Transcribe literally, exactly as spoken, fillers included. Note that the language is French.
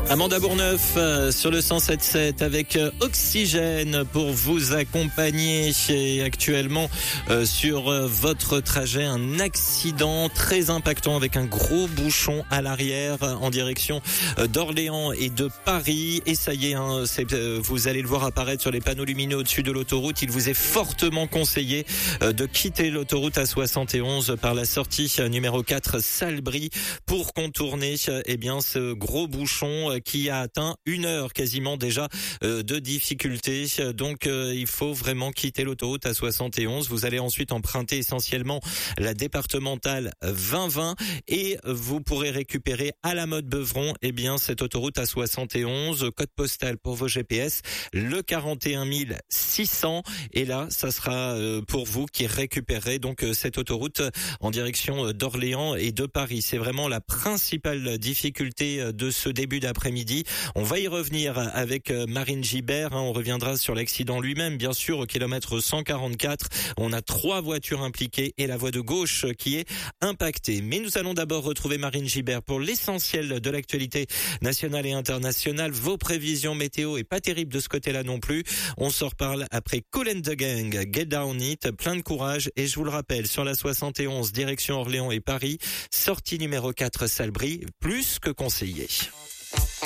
Amanda Bourneuf euh, sur le cent sept sept avec euh, Oxygène pour vous accompagner. Et actuellement euh, sur euh, votre trajet, un accident très impactant avec un gros bouchon à l'arrière euh, en direction euh, d'Orléans et de Paris. Et ça y est, hein, c'est, euh, vous allez le voir apparaître sur les panneaux lumineux au-dessus de l'autoroute. Il vous est fortement conseillé euh, de quitter l'autoroute A soixante et onze par la sortie euh, numéro quatre Salbris pour contourner euh, eh bien ce gros bouchon euh, qui a atteint une heure quasiment déjà euh, de difficulté. Donc euh, il faut vraiment quitter l'autoroute A soixante et onze. Vous allez ensuite emprunter essentiellement la départementale vingt vingt et vous pourrez récupérer à la mode Beuvron eh bien cette autoroute A soixante et onze, code postal pour vos G P S, le quarante et un mille six cents. Et là, ça sera euh, pour vous qui récupérerez donc euh, cette autoroute en direction d'Orléans et de Paris. C'est vraiment la principale difficulté de ce début d'après-midi. On va y revenir avec Marine Gibert. On reviendra sur l'accident lui-même, bien sûr, au kilomètre cent quarante-quatre. On a trois voitures impliquées et la voie de gauche qui est impactée. Mais nous allons d'abord retrouver Marine Gibert pour l'essentiel de l'actualité nationale et internationale. Vos prévisions météo est pas terrible de ce côté-là non plus. On s'en reparle après Kool and the Gang, Get Down It, plein de courage. Et je vous le rappelle, sur la soixante et onze, direction Orléans et Paris, sortie numéro quatre Salbris, plus que conseillé.